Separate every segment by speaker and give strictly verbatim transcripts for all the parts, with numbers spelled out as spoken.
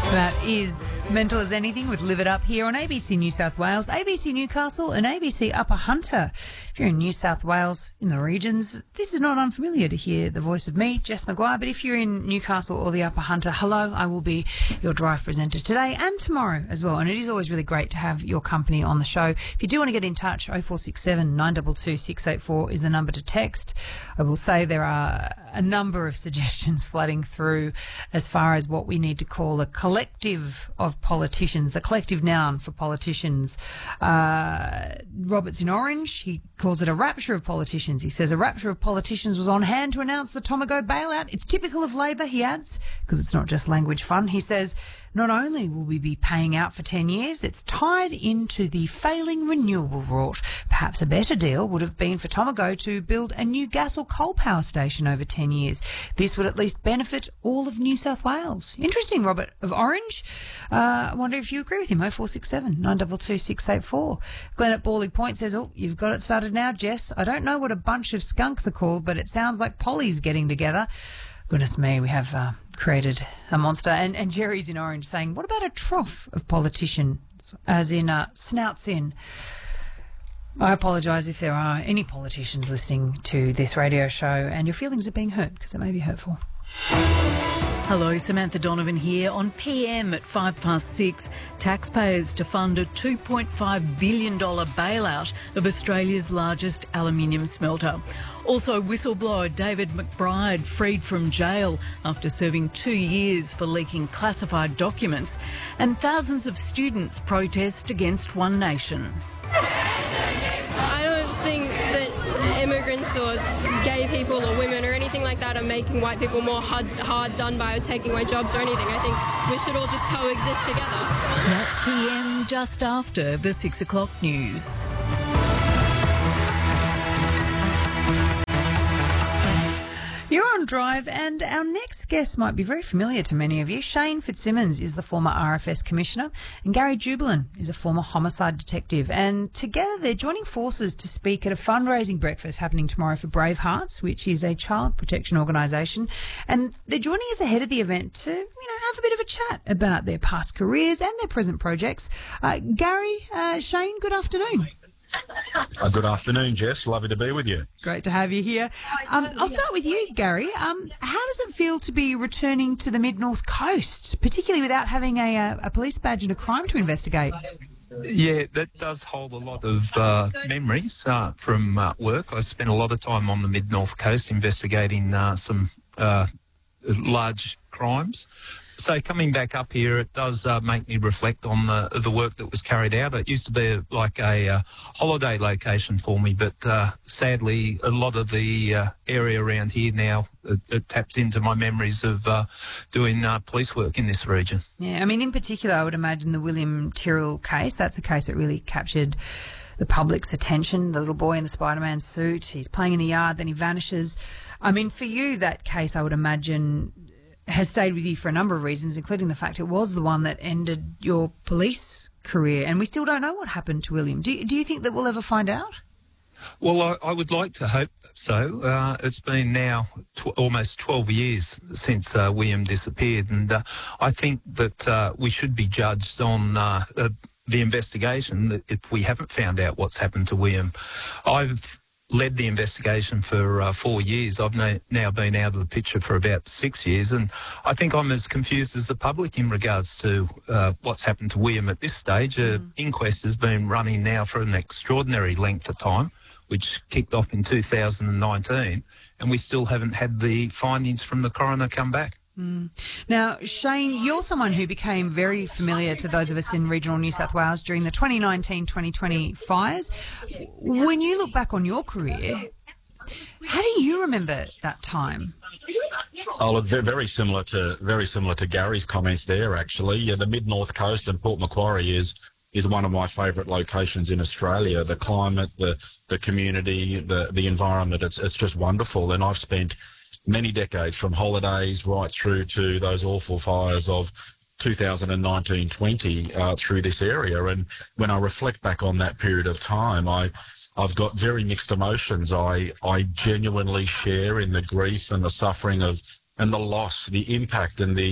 Speaker 1: That is Mental as Anything with Live It Up here on A B C New South Wales, A B C Newcastle and A B C Upper Hunter. If you're in New South Wales, in the regions, this is not unfamiliar to hear the voice of me, Jess Maguire, but if you're in Newcastle or the Upper Hunter, hello, I will be your drive presenter today and tomorrow as well, and it is always really great to have your company on the show. If you do want to get in touch, oh four six seven, nine two two, six eight four is the number to text. I will say there are a number of suggestions flooding through as far as what we need to call a collective of politicians, the collective noun for politicians. Uh, Robert's in Orange, he calls it a rapture of politicians. He says a rapture of politicians was on hand to announce the Tomago bailout. It's typical of Labor, he adds, because it's not just language fun. He says, not only will we be paying out for ten years, it's tied into the failing renewable rort. Perhaps a better deal would have been for Tomago to build a new gas or coal power station over ten years. This would at least benefit all of New South Wales. Interesting, Robert of Orange. Uh, I wonder if you agree with him. oh four six seven, nine two two, six eight four. Glenn at Bawley Point says, oh, you've got it started now, Jess. I don't know what a bunch of skunks are called, but it sounds like Polly's getting together. Goodness me, we have uh, created a monster. And, and Jerry's in Orange saying, what about a trough of politicians, as in uh, snouts in? I apologise if there are any politicians listening to this radio show and your feelings are being hurt, because it may be hurtful.
Speaker 2: Hello, Samantha Donovan here. On P M at five past six, taxpayers to fund a two point five billion dollars bailout of Australia's largest aluminium smelter. Also, whistleblower David McBride freed from jail after serving two years for leaking classified documents. And thousands of students protest against One Nation.
Speaker 3: I don't think that immigrants or gay people or women or anything like that are making white people more hard, hard done by or taking away jobs or anything. I think we should all just coexist together.
Speaker 2: That's P M just after the six o'clock news.
Speaker 1: You're on Drive, and our next guest might be very familiar to many of you. Shane Fitzsimmons is the former R F S Commissioner, and Gary Jubelin is a former homicide detective. And together they're joining forces to speak at a fundraising breakfast happening tomorrow for Brave Hearts, which is a child protection organisation. And they're joining us ahead of the event to, you know, have a bit of a chat about their past careers and their present projects. Uh, Gary, uh, Shane, good afternoon.
Speaker 4: Uh, good afternoon, Jess. Lovely to be with you.
Speaker 1: Great to have you here. Um, I'll start with you, Gary. Um, how does it feel to be returning to the Mid-North Coast, particularly without having a, a, a police badge and a crime to investigate?
Speaker 5: Yeah, that does hold a lot of uh, memories uh, from uh, work. I spent a lot of time on the Mid-North Coast investigating uh, some uh, large crimes. So coming back up here, it does uh, make me reflect on the the work that was carried out. It used to be a, like a uh, holiday location for me, but uh, sadly, a lot of the uh, area around here now, it, it taps into my memories of uh, doing uh, police work in this region.
Speaker 1: Yeah, I mean, in particular, I would imagine the William Tyrrell case, that's a case that really captured the public's attention. The little boy in the Spider-Man suit, he's playing in the yard, then he vanishes. I mean, for you, that case, I would imagine, has stayed with you for a number of reasons, including the fact it was the one that ended your police career, and we still don't know what happened to William. Do, do you think that we'll ever find out?
Speaker 5: Well, I, I would like to hope so. Uh, it's been now tw- almost twelve years since uh, William disappeared, and uh, I think that uh, we should be judged on uh, uh, the investigation if we haven't found out what's happened to William. I've led the investigation for uh, four years. I've no, now been out of the picture for about six years, and I think I'm as confused as the public in regards to uh, what's happened to William at this stage. An mm. inquest has been running now for an extraordinary length of time, which kicked off in two thousand nineteen, and we still haven't had the findings from the coroner come back.
Speaker 1: Mm. Now, Shane, you're someone who became very familiar to those of us in regional New South Wales during the twenty nineteen twenty twenty fires. When you look back on your career, how do you remember that time?
Speaker 4: Oh, look, they're very similar to very similar to Gary's comments there, actually. Yeah, the Mid-North Coast and Port Macquarie is is one of my favourite locations in Australia. The climate, the the community, the the environment, it's it's just wonderful. And I've spent many decades, from holidays right through to those awful fires of two thousand nineteen twenty uh, through this area. And when I reflect back on that period of time, I, I've got very mixed emotions. I, I genuinely share in the grief and the suffering of, and the loss, the impact and the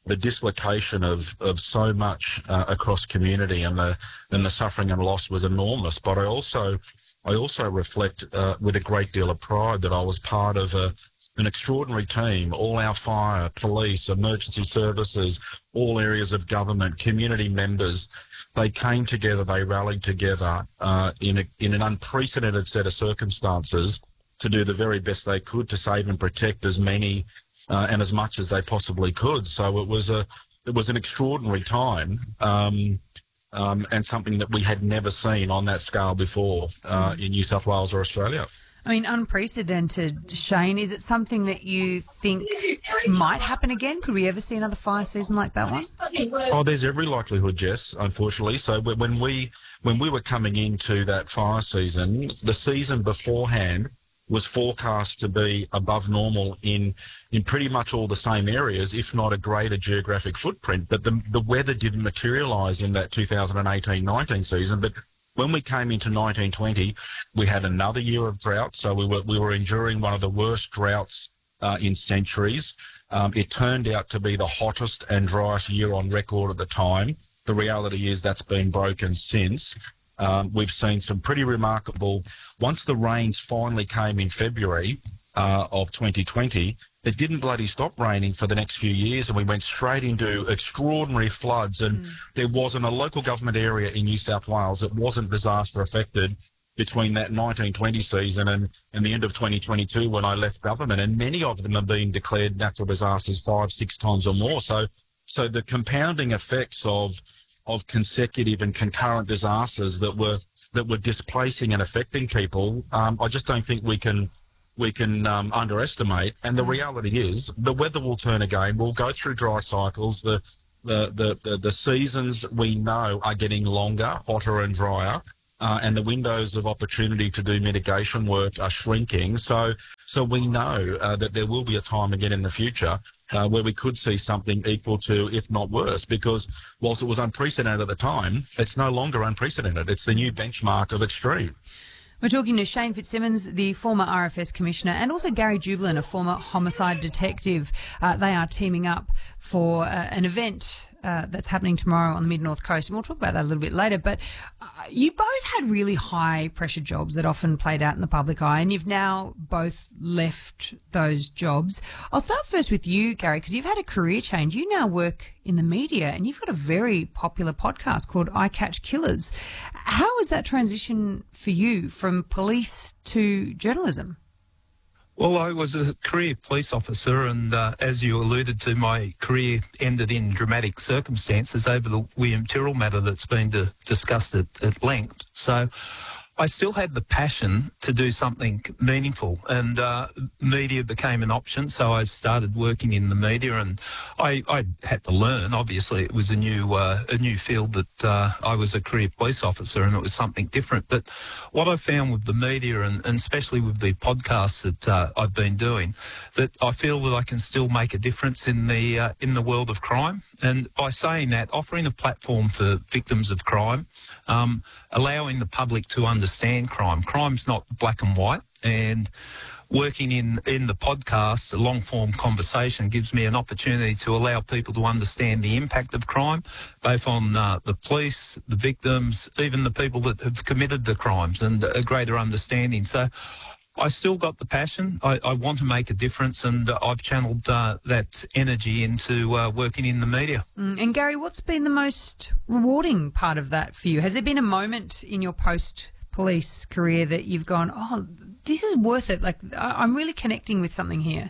Speaker 4: the dislocation of, of so much uh, across community, and the and the suffering and loss was enormous. But I also I also reflect uh, with a great deal of pride that I was part of a, an extraordinary team. All our fire, police, emergency services, all areas of government, community members, they came together, they rallied together uh, in a, in an unprecedented set of circumstances to do the very best they could to save and protect as many Uh, and as much as they possibly could. So it was a, it was an extraordinary time, um, um, and something that we had never seen on that scale before uh, in New South Wales or Australia.
Speaker 1: I mean, unprecedented, Shane. Is it something that you think might happen again? Could we ever see another fire season like that one?
Speaker 4: Oh, there's every likelihood, Jess, unfortunately. So when we when we were coming into that fire season, the season beforehand was forecast to be above normal in in pretty much all the same areas, if not a greater geographic footprint. But the, the weather didn't materialise in that two thousand eighteen nineteen season. But when we came into nineteen twenty, we had another year of drought. So we were we were enduring one of the worst droughts uh, in centuries. Um, it turned out to be the hottest and driest year on record at the time. The reality is that's been broken since. Um, we've seen some pretty remarkable, once the rains finally came in February uh, of twenty twenty, it didn't bloody stop raining for the next few years, and we went straight into extraordinary floods, and mm. there wasn't a local government area in New South Wales that wasn't disaster affected between that nineteen twenty season and, and the end of twenty twenty-two when I left government, and many of them have been declared natural disasters five, six times or more. So, so the compounding effects of of consecutive and concurrent disasters that were that were displacing and affecting people, um, I just don't think we can we can um, underestimate. And the reality is, the weather will turn again. We'll go through dry cycles. The the the the, the seasons we know are getting longer, hotter and drier, uh, and the windows of opportunity to do mitigation work are shrinking. So so we know uh, that there will be a time again in the future Uh, where we could see something equal to, if not worse, because whilst it was unprecedented at the time, it's no longer unprecedented. It's the new benchmark of extreme.
Speaker 1: We're talking to Shane Fitzsimmons, the former R F S Commissioner, and also Gary Jublin, a former homicide detective. Uh, they are teaming up for uh, an event uh, that's happening tomorrow on the Mid-North Coast, and we'll talk about that a little bit later. But uh, you both had really high-pressure jobs that often played out in the public eye, and you've now both left those jobs. I'll start first with you, Gary, because you've had a career change. You now work in the media, and you've got a very popular podcast called I Catch Killers. How was that transition for you from police to journalism?
Speaker 5: Well, I was a career police officer, and uh, as you alluded to, my career ended in dramatic circumstances over the William Tyrrell matter that's been to, discussed at, at length. So I still had the passion to do something meaningful, and uh, media became an option. So I started working in the media, and I, I had to learn. Obviously, it was a new uh, a new field that uh, I was a career police officer, and it was something different. But what I found with the media, and, and especially with the podcasts that uh, I've been doing, that I feel that I can still make a difference in the uh, in the world of crime. And by saying that, offering a platform for victims of crime, um, allowing the public to understand crime. Crime's not black and white, and working in, in the podcast, a long-form conversation, gives me an opportunity to allow people to understand the impact of crime, both on uh, the police, the victims, even the people that have committed the crimes, and a greater understanding. So I still got the passion. I, I want to make a difference, and uh, I've channeled uh, that energy into uh, working in the media.
Speaker 1: Mm. And Gary, what's been the most rewarding part of that for you? Has there been a moment in your post-police career that you've gone, oh, this is worth it, like I'm really connecting with something here?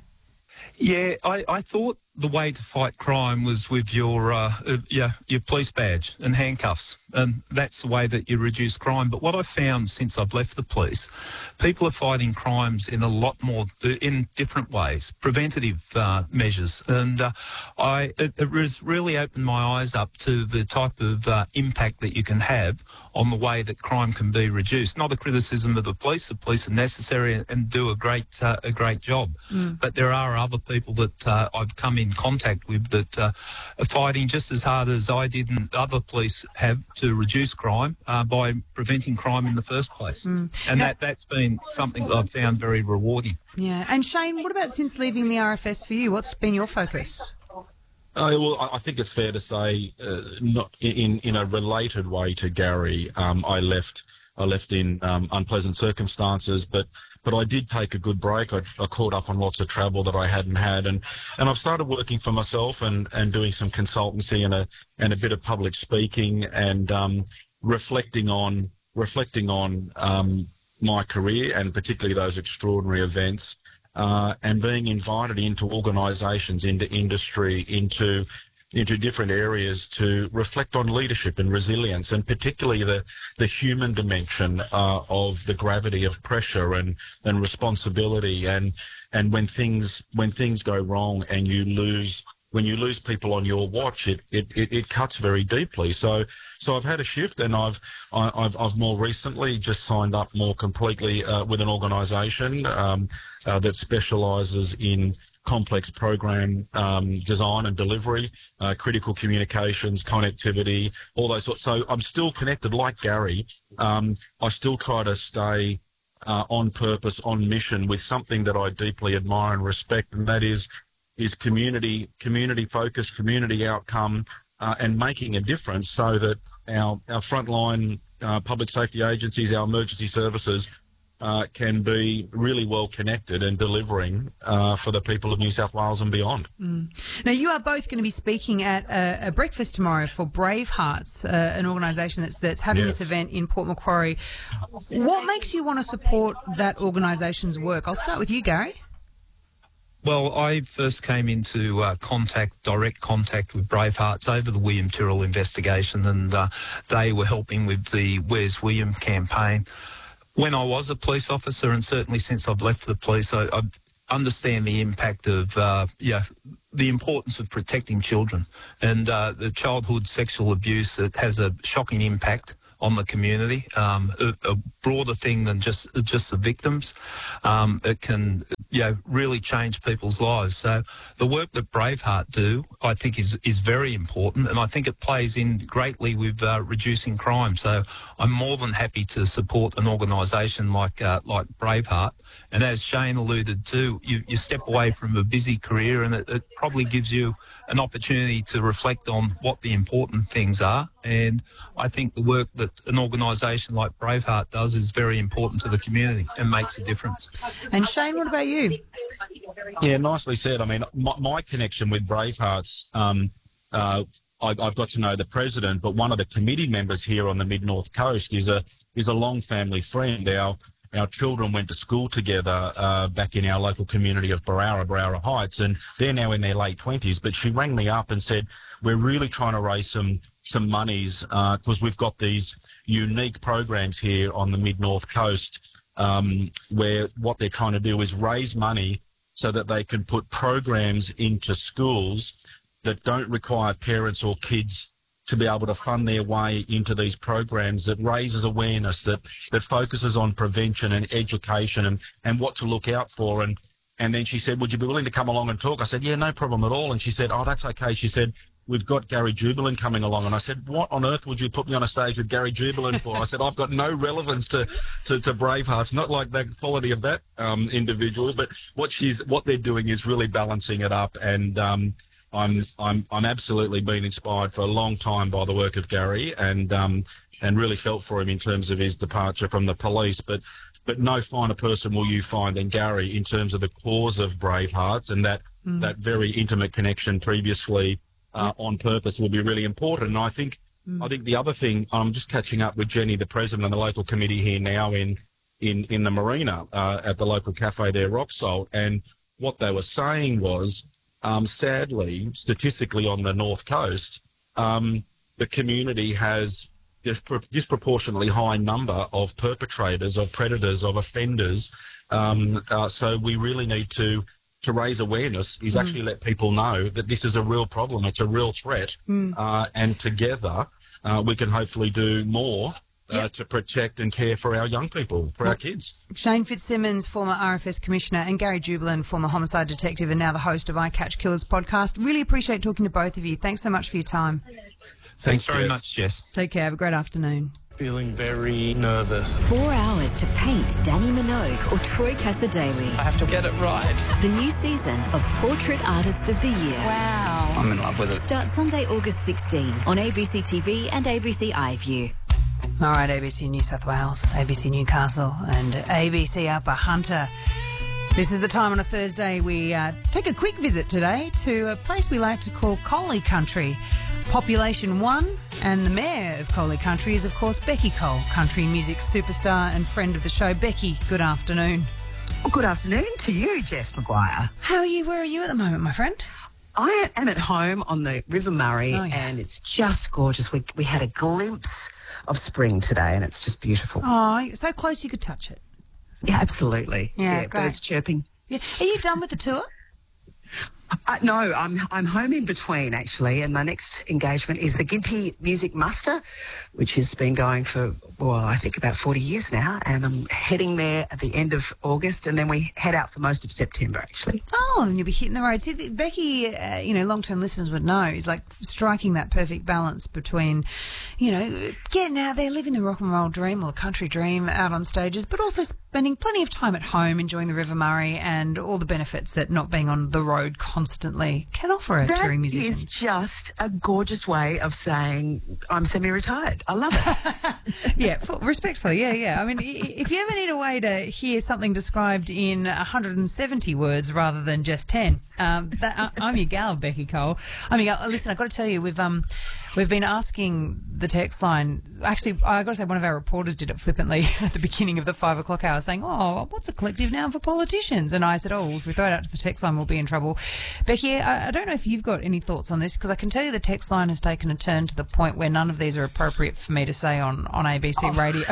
Speaker 5: Yeah, I, I thought the way to fight crime was with your uh, uh, yeah, your police badge and handcuffs, and that's the way that you reduce crime. But what I've found since I've left the police, people are fighting crimes in a lot more, in different ways, preventative uh, measures, and uh, I it, it has really opened my eyes up to the type of uh, impact that you can have on the way that crime can be reduced. Not a criticism of the police; the police are necessary and, and do a great uh, a great job, mm. but there are other people that uh, I've come in contact with that uh, are fighting just as hard as I did and other police have to reduce crime uh, by preventing crime in the first place. Mm. And now, that, that's been something that I've found very rewarding.
Speaker 1: Yeah. And Shane, what about since leaving the R F S for you? What's been your focus?
Speaker 4: Uh, well, I I think it's fair to say, uh, not in in a related way to Gary. Um, I left I left in um, unpleasant circumstances, but but I did take a good break. I, I caught up on lots of travel that I hadn't had, and, and I've started working for myself and, and doing some consultancy and a and a bit of public speaking and um, reflecting on reflecting on um, my career and particularly those extraordinary events. Uh, and being invited into organisations, into industry, into into different areas to reflect on leadership and resilience, and particularly the the human dimension uh, of the gravity of pressure and and responsibility, and and when things when things go wrong and you lose. When you lose people on your watch, it, it, it, it cuts very deeply. So so I've had a shift, and I've I, I've I've more recently just signed up more completely uh, with an organisation um, uh, that specialises in complex program um, design and delivery, uh, critical communications, connectivity, all those sorts. So I'm still connected, like Gary. Um, I still try to stay uh, on purpose, on mission, with something that I deeply admire and respect, and that is. is community community focus, community outcome, uh, and making a difference so that our, our frontline uh, public safety agencies, our emergency services, uh, can be really well connected and delivering uh, for the people of New South Wales and beyond.
Speaker 1: Mm. Now, you are both going to be speaking at a, a breakfast tomorrow for Bravehearts, uh, an organisation that's, that's having
Speaker 4: Yes.
Speaker 1: this event in Port Macquarie. What makes you want to support that organisation's work? I'll start with you, Gary.
Speaker 5: Well, I first came into uh, contact, direct contact with Bravehearts over the William Tyrrell investigation, and uh, they were helping with the Where's William campaign. When I was a police officer, and certainly since I've left the police, I, I understand the impact of, uh, yeah, the importance of protecting children, and uh, the childhood sexual abuse. It has a shocking impact on the community, um, a, a broader thing than just just the victims. Um, it can, you know, really change people's lives. So the work that Braveheart do, I think, is is very important, and I think it plays in greatly with uh, reducing crime. So I'm more than happy to support an organisation like uh, like Braveheart. And as Shane alluded to, you, you step away from a busy career, and it, it probably gives you an opportunity to reflect on what the important things are. And I think the work that an organisation like Braveheart does is very important to the community and makes a difference.
Speaker 1: And Shane, what about you?
Speaker 4: Yeah, nicely said. I mean, my, my connection with Bravehearts, um, uh, I, I've got to know the president, but one of the committee members here on the Mid-North Coast is a is a long family friend. Our Our children went to school together uh, back in our local community of Barara, Barara Heights, and they're now in their late twenties. But she rang me up and said, we're really trying to raise some some monies because uh, we've got these unique programs here on the Mid-North Coast um, where what they're trying to do is raise money so that they can put programs into schools that don't require parents or kids to be able to fund their way into these programs, that raises awareness, that, that focuses on prevention and education and, and what to look out for. And, and then she said, would you be willing to come along and talk? I said, yeah, no problem at all. And she said, oh, that's okay. She said, we've got Gary Jubelin coming along. And I said, what on earth would you put me on a stage with Gary Jubelin for? I said, I've got no relevance to, to, to Bravehearts, not like the quality of that um, individual, but what she's what they're doing is really balancing it up. And um, I'm I'm I'm absolutely been inspired for a long time by the work of Gary, and um, and really felt for him in terms of his departure from the police. But but no finer person will you find than Gary in terms of the cause of Bravehearts, and that mm. that very intimate connection previously uh, on purpose will be really important. And I think mm. I think the other thing, I'm just catching up with Jenny, the president of the local committee here now in in in the marina uh, at the local cafe there, Rock Salt, and what they were saying was. Um, sadly, statistically on the North Coast, um, the community has a disproportionately high number of perpetrators, of predators, of offenders. Um, uh, so we really need to, to raise awareness, is mm. actually let people know that this is a real problem, it's a real threat, mm. uh, and together uh, we can hopefully do more Uh, yep. to protect and care for our young people, for well, our kids.
Speaker 1: Shane Fitzsimmons, former R F S Commissioner, and Gary Jubelin, former homicide detective and now the host of I Catch Killers podcast. Really appreciate talking to both of you. Thanks so much for your time.
Speaker 5: Thanks, Thanks very Jess. much, Jess.
Speaker 1: Take care. Have a great afternoon.
Speaker 6: Feeling very nervous.
Speaker 7: Four hours to paint Danny Minogue or Troy Cassar-Daley.
Speaker 6: I have to get it right.
Speaker 7: The new season of Portrait Artist of the Year.
Speaker 8: Wow. I'm in love with it.
Speaker 7: Starts Sunday, August sixteenth on A B C T V and A B C iView.
Speaker 1: All right, A B C New South Wales, A B C Newcastle and A B C Upper Hunter. This is the time on a Thursday we uh, take a quick visit today to a place we like to call Collie Country. Population one, and the mayor of Collie Country is, of course, Beccy Cole, country music superstar and friend of the show. Beccy, good afternoon.
Speaker 9: Well, good afternoon to you, Jess McGuire.
Speaker 1: How are you? Where are you at the moment, my friend?
Speaker 9: I am at home on the River Murray,
Speaker 1: Oh, yeah.
Speaker 9: and it's just gorgeous. We, we had a glimpse of spring today, and it's just beautiful.
Speaker 1: Oh, so close you could touch it.
Speaker 9: Yeah, absolutely.
Speaker 1: Yeah, great.
Speaker 9: Birds chirping.
Speaker 1: Yeah. Are you done with the tour?
Speaker 9: Uh, no, I'm I'm home in between, actually, and my next engagement is the Gympie Music Muster, which has been going for, well, I think about forty years now, and I'm heading there at the end of August, and then we head out for most of September, actually.
Speaker 1: Oh, and you'll be hitting the road. See, Beccy, uh, you know, long-term listeners would know, is like striking that perfect balance between, you know, getting out there, living the rock and roll dream or the country dream out on stages, but also spending plenty of time at home enjoying the River Murray and all the benefits that not being on the road constantly can offer a touring musician.
Speaker 9: That is just a gorgeous way of saying I'm semi-retired. I love it.
Speaker 1: Yeah, full- respectfully, yeah, yeah. I mean, i- if you ever need a way to hear something described in one hundred seventy words rather than just ten, um, that, I, I'm your gal, Beccy Cole. I mean, uh, listen, I've got to tell you, we've um, we've been asking the text line. Actually, I've got to say, one of our reporters did it flippantly at the beginning of the five o'clock hour, saying, "Oh, what's a collective noun for politicians?" And I said, "Oh, if we throw it out to the text line, we'll be in trouble." Beccy, I, I don't know if you've got any thoughts on this, because I can tell you the text line has taken a turn to the point where none of these are appropriate for me to say on, on A B C
Speaker 9: Oh.
Speaker 1: radio.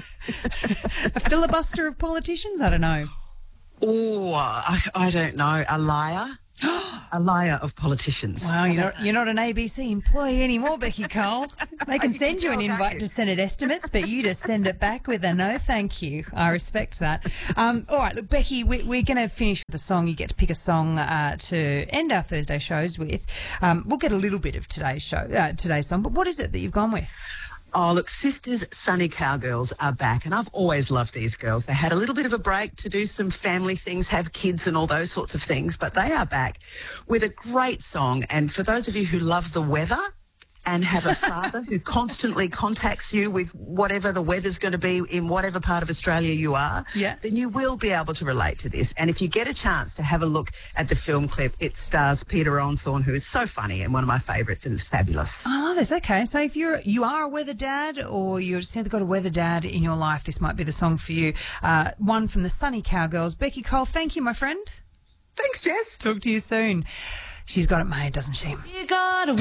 Speaker 1: A filibuster of politicians? I don't know.
Speaker 9: Oh, I, I don't know. A liar? A liar of politicians.
Speaker 1: Wow, you're not, you're not an A B C employee anymore, Beccy Cole. They can send you an invite to Senate estimates, but you just send it back with a no thank you. I respect that. Um, all right, look, Beccy, we, we're going to finish with a song. You get to pick a song uh, to end our Thursday shows with. Um, we'll get a little bit of today's show, uh, today's song, but what is it that you've gone with?
Speaker 9: Oh, look, Sisters Sunny Cowgirls are back, and I've always loved these girls. They had a little bit of a break to do some family things, have kids and all those sorts of things, but they are back with a great song. And for those of you who love the weather and have a father who constantly contacts you with whatever the weather's going to be in whatever part of Australia you are,
Speaker 1: Yeah.
Speaker 9: then you will be able to relate to this. And if you get a chance to have a look at the film clip, it stars Peter Onsthorne, who is so funny and one of my favourites, and it's fabulous.
Speaker 1: I love this. Okay, so if you're you are a weather dad, or you've simply got a weather dad in your life, this might be the song for you. Uh, one from the Sunny Cowgirls. Beccy Cole, thank you, my friend.
Speaker 9: Thanks, Jess.
Speaker 1: Talk to you soon. She's got it made, doesn't she? You got